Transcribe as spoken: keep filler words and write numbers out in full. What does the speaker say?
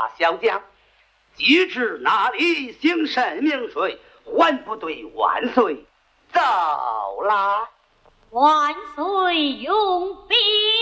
大小将，即至那里行神明水，还不对万岁走来。 万岁用兵。